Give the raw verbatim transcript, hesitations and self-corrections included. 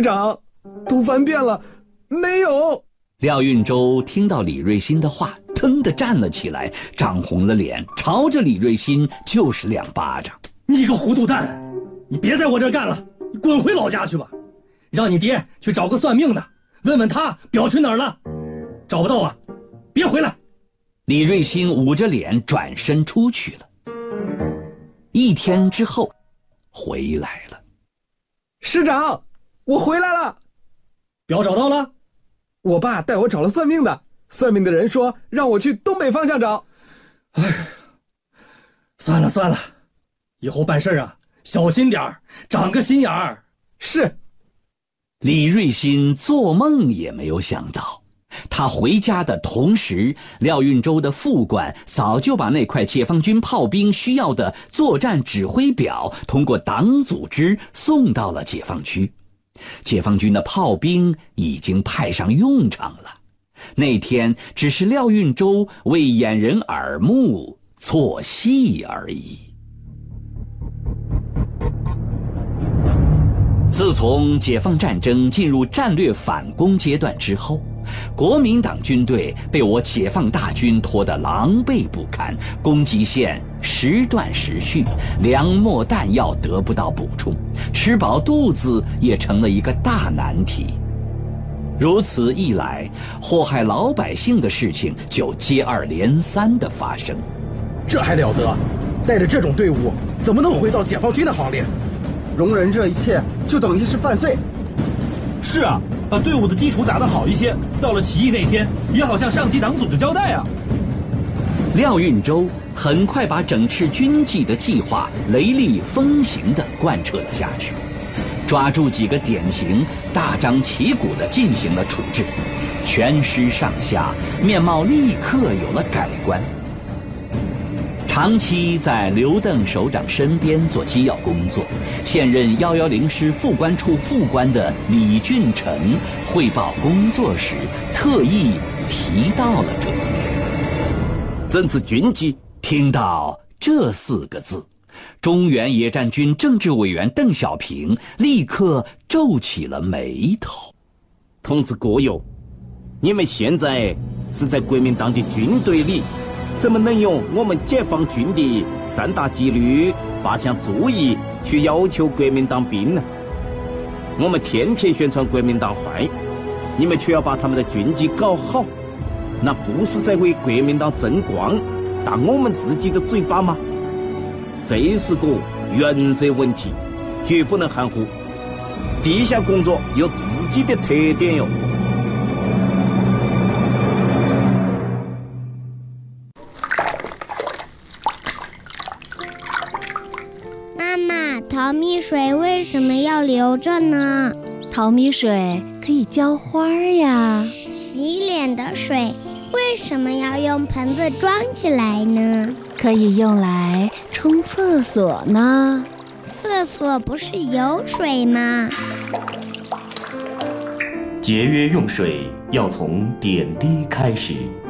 长，都翻遍了，没有。 廖运周听到李瑞新的话，腾地站了起来，涨红了脸，朝着李瑞新就是两巴掌。 你个糊涂蛋，你别在我这儿干了，你滚回老家去吧。让你爹去找个算命的，问问他表去哪儿了。找不到啊，别回来。 李瑞新捂着脸转身出去了。一天之后回来了。 师长，我回来了。 表找到了？ 我爸带我找了算命的，算命的人说让我去东北方向找。 哎呀，算了算了，以后办事啊小心点儿，长个心眼儿。 是。 李瑞新做梦也没有想到，他回家的同时，廖运周的副官早就把那块解放军炮兵需要的作战指挥表通过党组织送到了解放区。解放军的炮兵已经派上用场了。那天只是廖运周为掩人耳目做戏而已。自从解放战争进入战略反攻阶段之后，国民党军队被我解放大军拖得狼狈不堪，攻击线时断时续，粮秣弹药得不到补充，吃饱肚子也成了一个大难题。如此一来，祸害老百姓的事情就接二连三地发生。 这还了得？带着这种队伍，怎么能回到解放军的行列？容忍这一切，就等于是犯罪。 是啊，把队伍的基础打得好一些，到了起义那天，也好向上级党组织交代啊。 廖运周很快把整治军纪的计划雷厉风行地贯彻了下去，抓住几个典型，大张旗鼓地进行了处置，全师上下面貌立刻有了改观。长期在刘邓首长身边做机要工作，现任一一零师副官处副官的李俊臣汇报工作时，特意提到了这一点。 整治军纪， 听到这四个字，中原野战军政治委员邓小平立刻皱起了眉头。 同志各友，你们现在是在国民党的军队里，怎么能用我们解放军的三大纪律、八项注意去要求国民党兵呢？我们天天宣传国民党坏，你们却要把他们的军纪搞好，那不是在为国民党争光，打我们自己的嘴巴吗？这是个原则问题，绝不能含糊。地下工作有自己的特点哟。 妈妈，淘米水为什么要留着呢？ 淘米水可以浇花呀。 洗脸的水为什么要用盆子装起来呢？ 可以用来冲厕所呢。 厕所不是有水吗？ 节约用水要从点滴开始。